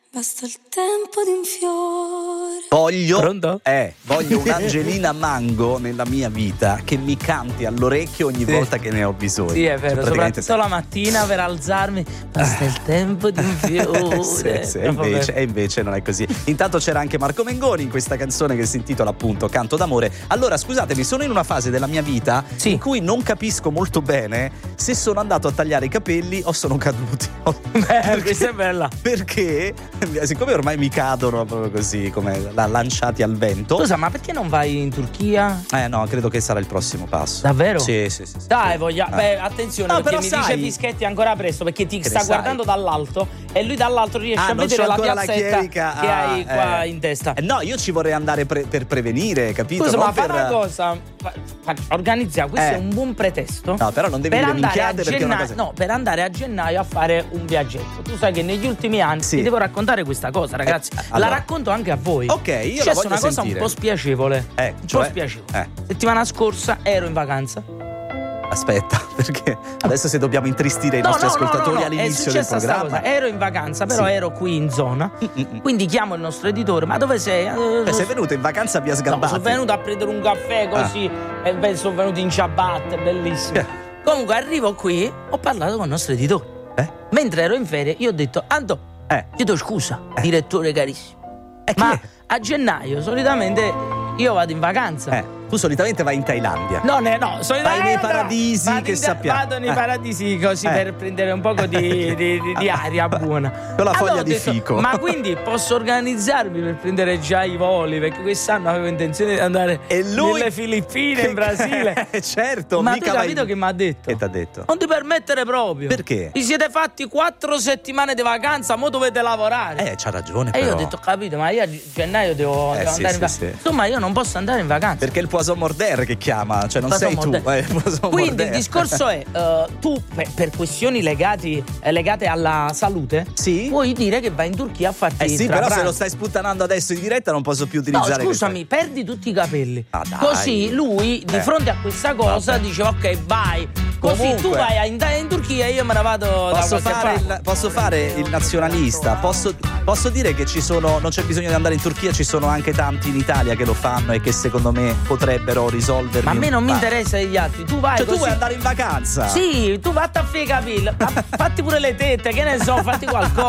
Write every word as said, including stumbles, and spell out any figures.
Basta il tempo di un fiore. Voglio, Pronto? eh, voglio un'Angelina Mango nella mia vita che mi canti all'orecchio ogni Sì. volta che ne ho bisogno. Sì, è Cioè, vero, praticamente soprattutto la mattina per alzarmi. Basta il tempo di un fiore. sì, sì, e, invece, e invece non è così. Intanto c'era anche Marco Mengoni in questa canzone che si intitola appunto Canto d'amore. Allora scusatemi, sono in una fase della mia vita Sì. in cui non capisco molto bene se sono andato a tagliare i capelli o sono caduti. Beh, questa è bella. Perché siccome ormai mi cadono proprio così come la- lanciati al vento. Scusa, ma perché non vai in Turchia? Eh no, credo che sarà il prossimo passo. Davvero? Sì, sì, sì, sì. Dai, voglia. Eh. Beh, attenzione, No, perché però mi sai- dice Fischetti ancora presto, perché ti Che sta ne guardando sai? dall'alto e lui dall'alto riesce Ah, a non vedere c'ho la ancora la piazzetta chierica. che Ah, hai qua eh. in testa. Eh, no, io ci vorrei andare pre- per prevenire, capito? Scusa, Non ma fai per... una cosa, fa- fa- organizziamo, questo Eh. è un buon pretesto. No, però non devi per dire andare a minchiate perché è una gennaio, cosa... no, per andare a gennaio a fare un viaggetto. Tu sai che negli ultimi anni Sì. ti devo raccontare questa cosa, ragazzi. Eh, allora. La racconto anche a voi. Ok, io la C'è voglio una cosa sentire. un po' spiacevole. Eh, un cioè? po' spiacevole. Eh. Settimana scorsa ero in vacanza. Aspetta, perché adesso se dobbiamo intristire i nostri ascoltatori all'inizio è del successa sta programma. cosa. Ero in vacanza, però Sì. ero qui in zona. Mm-mm. Quindi chiamo il nostro editore. Ma dove sei? Eh, Eh, sei venuto in vacanza a via No, Sgambati? sono venuto a prendere un caffè così e beh, sono venuto in ciabatte, bellissimo. Eh. Comunque arrivo qui, ho parlato con il nostro editore. Eh? Mentre ero in ferie, io ho detto: Anto, Eh. chiedo scusa, direttore carissimo. Eh, Ma che- a gennaio solitamente io vado in vacanza. Eh, tu solitamente vai in Thailandia. No, ne- no, sono Vai nei no, paradisi vado che in- sappiamo. Vado nei Eh. paradisi così Eh. per prendere un poco di, di- di- di aria buona. Con la foglia Allora ho di detto, fico. Ma quindi posso organizzarmi per prendere già i voli? Perché quest'anno avevo intenzione di andare E lui- nelle Filippine, Che- in Brasile. Eh, certo, Ma tu mica hai vai- capito che mi ha detto? Che ti ha detto? Non ti permettere proprio. Perché? Vi siete fatti quattro settimane di vacanza, mo dovete lavorare. Eh, c'ha ragione E però. io ho detto, capito, ma io a gennaio devo, Eh, devo sì, andare sì, in vacanza. sì. Insomma, io non posso andare in vacanza. Perché è il poisson morder che chiama, cioè non sei tu. Poisson eh, il poisson Quindi morder. il discorso è, eh, tu per, per questioni legati, eh, legate alla salute, Sì? puoi dire che vai in Turchia a farti Eh sì, il però se trapranzo. lo stai sputtanando adesso in diretta non posso più No, utilizzare scusami, perdi tutti i capelli. Ah, dai. Così lui, di Eh. fronte a questa cosa, Vabbè. diceva ok, vai. Così Comunque. tu vai a- in, in Turchia e io me ne vado da Posso qualche fare, parte. il, posso fare il nazionalista, posso, posso dire che ci sono, non c'è bisogno di andare in Turchia, ci sono anche tanti in Italia che lo fanno e che secondo me potrebbero risolverli. Ma a me non mi Ma- interessa degli altri, tu vai Cioè tu così. vuoi andare in vacanza? Sì, tu vatti a fare i capelli, ma fatti pure le tette, che ne so, fatti qualcosa.